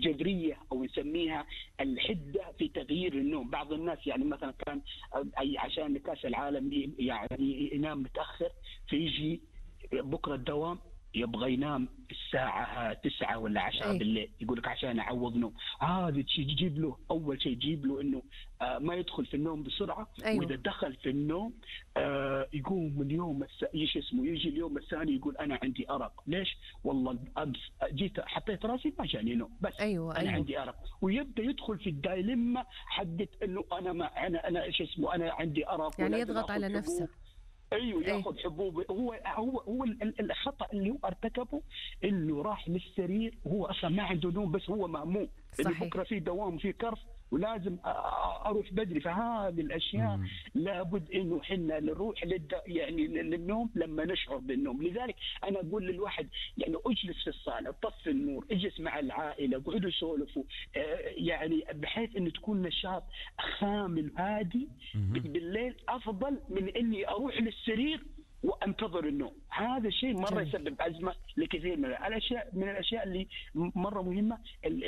الجذرية أو نسميها الحدة في تغيير النوم. بعض الناس يعني مثلا كان عشان كأس العالم يعني ينام متأخر، فيجي بكرة الدوام يبغى ينام الساعة 9 ولا 10 بالليل، يقول لك عشان أعوض نوم. هذا الشيء يجيب له أول شيء يجيب له إنه ما يدخل في النوم بسرعة. وإذا دخل في النوم يقوم من يوم يجي اليوم الثاني يقول أنا عندي أرق. ليش؟ والله أمس جيت حطيت راسي ما جاني نوم، بس أنا عندي أرق. ويبدأ يدخل في الدايلما حدث إنه أنا أنا عندي أرق، يعني يضغط على نفسه. ايوه ياخذ حبوب. هو الخطا اللي هو ارتكبه انه راح للسرير وهو اصلا ما عنده نوم، بس هو مأموم انه بكره في دوام في كرف ولازم اروح بدري. فهذه الاشياء لابد انه حنا نروح يعني للنوم لما نشعر بالنوم. لذلك انا اقول للواحد يعني اجلس في الصاله، طفي النور، اجلس مع العائله، اقعدوا سولفوا، يعني بحيث انه تكون نشاط خامل هادي بالليل افضل من اني اروح للسرير وانتظر النوم. هذا الشيء مره يسبب ازمه لكثير من الاشياء. من الاشياء اللي مره مهمه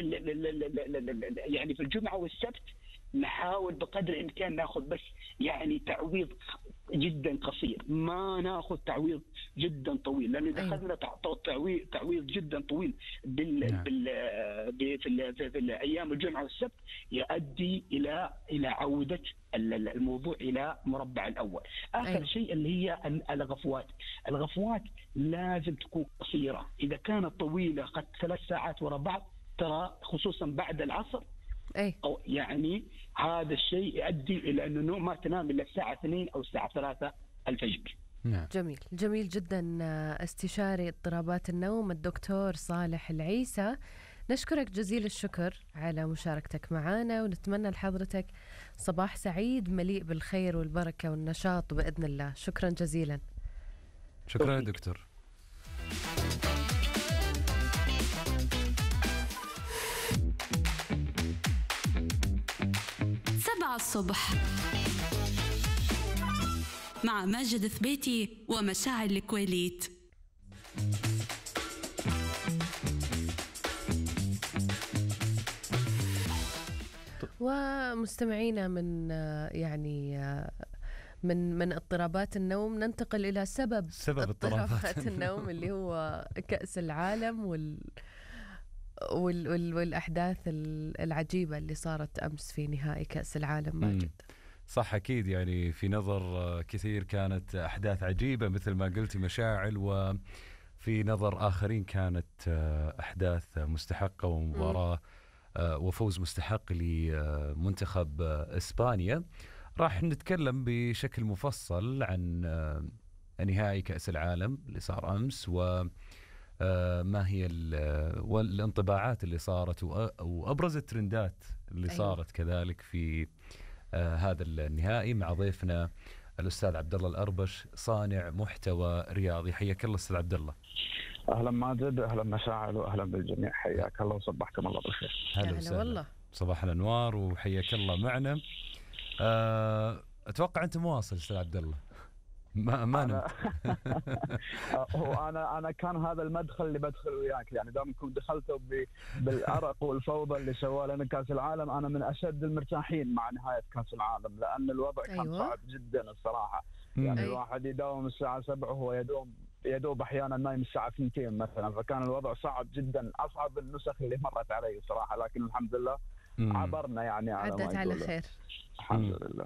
يعني في الجمعه والسبت نحاول بقدر الامكان ناخذ بس يعني تعويض جدا قصير، ما ناخذ تعويض جدا طويل، لانه اذا اخذنا تعويض جدا طويل في الايام الجمعه والسبت يؤدي الى عوده الموضوع الى مربع الاول. اخر شيء اللي هي الغفوات لازم تكون قصيره. اذا كانت طويله قد 3 ساعات وراء بعض، ترى خصوصا بعد العصر أو يعني هذا الشيء يؤدي إلى أنه ما تنام إلا الساعة 2 أو الساعة 3 الفجر. نعم. جميل جدا. استشاري اضطرابات النوم الدكتور صالح العيسى، نشكرك جزيل الشكر على مشاركتك معنا، ونتمنى لحضرتك صباح سعيد مليء بالخير والبركة والنشاط بإذن الله. شكرا جزيلا. شكرا يا دكتور. 7 الصبح مع ماجد ثبيتي ومشاعل الكويليت. ومستمعينا من يعني من اضطرابات النوم ننتقل إلى سبب اضطرابات النوم اللي هو كأس العالم والأحداث العجيبة اللي صارت أمس في نهائي كأس العالم. ماجد صح أكيد، يعني في نظر كثير كانت أحداث عجيبة مثل ما قلتي مشاعل، وفي نظر آخرين كانت أحداث مستحقة ومباراة وفوز مستحق لمنتخب إسبانيا. راح نتكلم بشكل مفصل عن نهائي كأس العالم اللي صار أمس ما هي والانطباعات اللي صارت وأبرز الترندات اللي صارت كذلك في هذا النهائي، مع ضيفنا الأستاذ عبد الله الأربش، صانع محتوى رياضي. حياك الله أستاذ عبد الله. أهلا ماجد، أهلا مشاعل، وأهلا بالجميع. حياك الله وصبحكم الله بالخير. هلا والله، صباح الأنوار وحياك الله معنا. أتوقع أنت مواصل أستاذ عبد الله، ما نمت. هو أنا كان هذا المدخل اللي بدخل وياك، يعني دامكم دخلتوا بالعرق والفوضى اللي سواه لنا كأس العالم. أنا من أشد المرتاحين مع نهاية كأس العالم، لأن الوضع كان صعب جدا الصراحة. يعني الواحد يداوم الساعة 7 وهو يدوب أحيانا نايم الساعة 2 مثلا، فكان الوضع صعب جدا، أصعب النسخ اللي مرت علي صراحة. لكن الحمد لله عبرنا، يعني عدت على خير الحمد لله.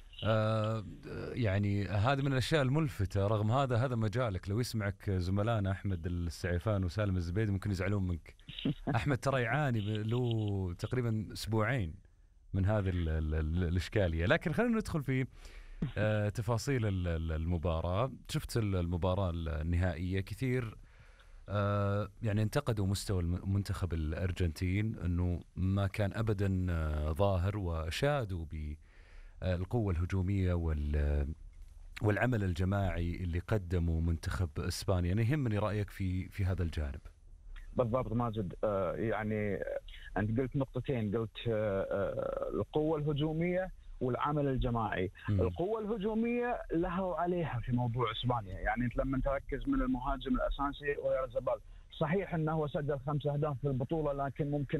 يعني هذا من الأشياء الملفتة. رغم هذا مجالك، لو يسمعك زملائنا أحمد السعيفان وسالم الزبيدي ممكن يزعلون منك. أحمد ترى يعاني له تقريبا أسبوعين من هذه الإشكالية. لكن خلينا ندخل في تفاصيل المباراة. شفت المباراة النهائية، كثير يعني انتقدوا مستوى المنتخب الأرجنتين أنه ما كان أبدا ظاهر، وشادوا بالقوة الهجومية والعمل الجماعي اللي قدمه منتخب إسبانيا. أنا يهمني رأيك في هذا الجانب. بالضبط ماجد، يعني أنت قلت نقطتين، قلت القوة الهجومية والعمل الجماعي. القوة الهجومية لها وعليها في موضوع إسبانيا. يعني أنت لما تركز من المهاجم الأساسي أويارزابال، صحيح أنه هو سجل 5 أهداف في البطولة، لكن ممكن